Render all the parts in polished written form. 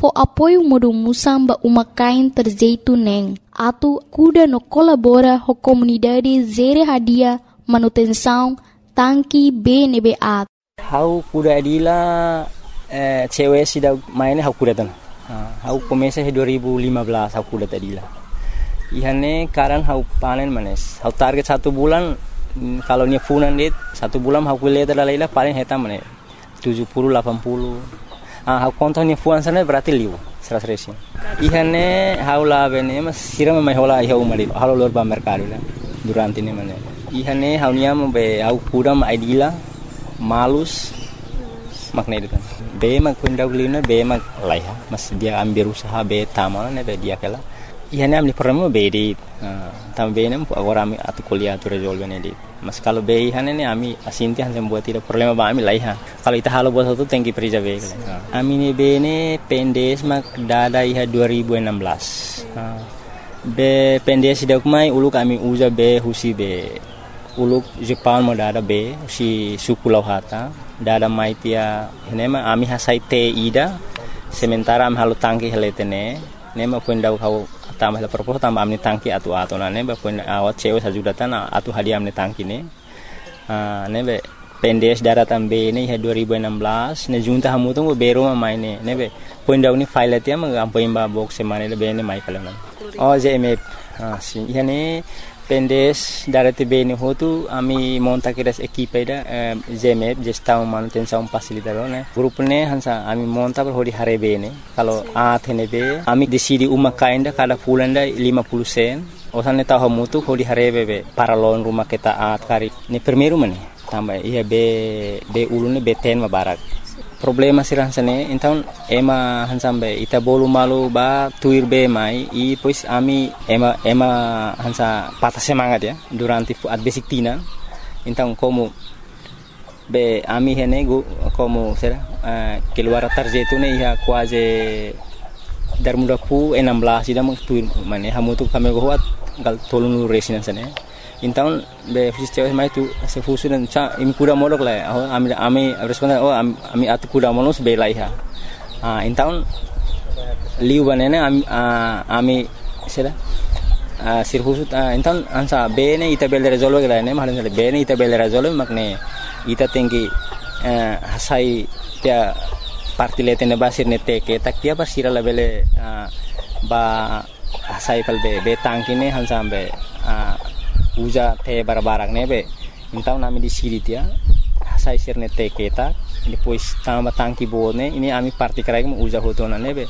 po apoio modo musamba uma kain terjeito neng. Atu kuda no colabora ho comunidade zere hadia manutenção tanki BNBA. Hau kuda adila cewek sida mainnya hau kuda tan. Hau komesa 2015 hau kuda tadila. Ihane karan hau panen manes. Hau target 1 bulan kalau nya funan dit 1 bulan hau kuliah terlaila paling heta manes 70 80. Hau kontonnya fuan sana berarti liu 100 resin. Ihane hau la bene mas siram mai hola iha umari halo lor ba mercado la durante ne mane. Ihane hau niam be hau kuda ma adila malus makna itu kan. Be mak pendagulina be mak laiha mas dia ambil usaha be tamal ne be dia kala. Ihane amni pertama be di tambe ne agora ami atu kuliah tu resolve ne di. Mas kalau be ihane ne ami asinti han buat tidak problema ba ami laiha. Kalau ita halo buat satu tengki perija be kala. Ami ne be ne pendes mak dada iha 2016. Be pendes sidak mai uluk ami uza be husi be uluk Jepang mo dada be si suku lauhata dada mai tia nema ami hasai te ida sementara am halu tangki heletene nema pundau kau tambah la propos tambah amni tangki atu na neba pun awat cewe sajudatan atu hadiah amni tangki ne nebe pendes dada tambe ne 2016 ne junta hamu tu bero mai ne nebe pundau ni file tia mengampai ba box semane le be ne mai kala oh jmf si yani pendes darati bene hotu ami monta kiras equipe da ZMF gestão manutenção facilitador né grupo ne hansa ami monta per hodi hare bene kalau athene be ami decidi uma kainda kada fulanda 50 sen osane tahu mutu hodi hare be paralon rumah kita at kari ne primeiro mane tambah iya be ulune be ten mabarak problema sirah sane então ema hansambe ita bolu malu ba tuir be mai i pois ami ema hansa patah semangat ya durante at basic tina então como be ami hene go como será keluar tarjeto ne ya quase dar muda pu 16 ida mang tuir mane hamutu kami go hat gal tolunu resinan sane então be fisio mai tu se fusunan cha im kuda modok la ami responda ami atu kuda monos be laiha então liu banene ami sera sirhusut então ansa bene ita bel resolve la ne mahalan bene ita bel resolve makne ita tengi hasai tia partilete ne basir ne teke tak tia basira la bele ba hasai pal be tangkine hansambe uja te barbarak nebe então nami di siritia sai sirne te keta depois tamba tangki bone ini ami parti karai mo uja hotona nebe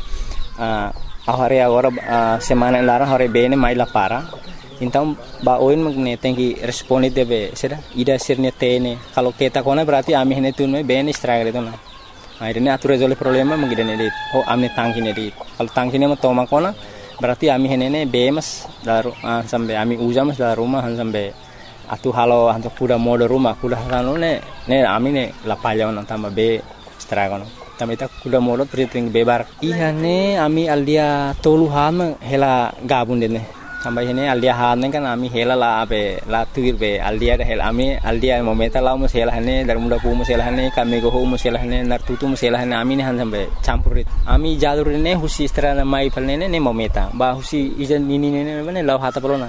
ahare agora semana lara hore bene mai la para então ba oin magne tenki responde debe sera ida sirne tene kalau keta kona berarti ami hene tunme bene stragre tona ini atur resolve problema mangidene dit amne tangki ne dit kalau tangki ne mo toma kona berarti ami henene bemas daru sampai ami uja mas dalam rumah sampai atu halo hantu kuda mode rumah kuda halo ne ami ne lapalya on tambah be stragon tambah ita kuda mode priting bebar ihane ami aldia toluhan hela gabun dene tambah hene aldia han kan ami hela la be la tuir be aldia da hela ami aldia momenta la mo hela hane dar muda pu mo hela hane kami go mo hela hane nar tutu mo hela hane ami ne han sampai campurit ami jalur ne husi strana mai palne ne momenta ba husi ijan nini ne ne law hata polona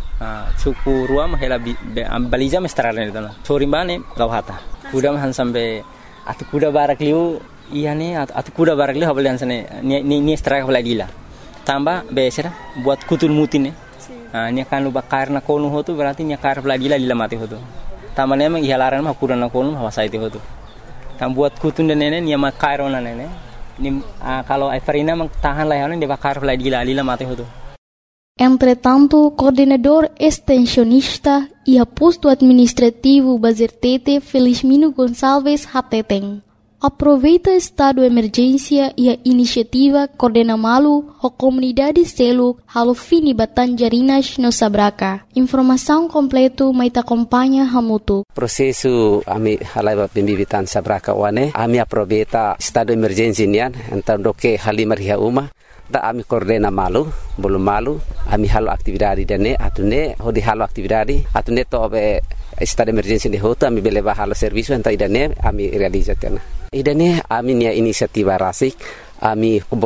suku ruam hela balija mestrana ne dana sorimbane law hata kuda han sampai atu kuda barak liu ihane atu kuda barak liu habal sane ni straka baladila tambah besera buat kutul mutin nya kan lu bakar na konu hotu berarti nya kar lagi lila mati hotu tamane emang ihalaran mah kuran na konu hawa saiti hotu tam buat kutun dan nene nya makar ona nene ni kalau Everina mang tahan layanan de bakar lagi lila mati hotu. Entretanto, coordenador extensionista e aposto administrativo Bazertete Felizmino Gonçalves Hateteng aproveita estado de emergência e a iniciativa Coordenamalu a comunidade selo halo fini Batanjarinas no Sabraca. Informação completo mai te acompanha hamutu. Prosesu ami halai pembibitan Sabraca wane ami aproveita estado de emergência nian então doke halimar hia uma da ami coordena malu belum malu ami halo aktividade dane atune hodi halo aktividade atune to be estado de emergência de hoto ami beleva halo serviço então idane ami realizatena idane ami nia inisiativa rasik ami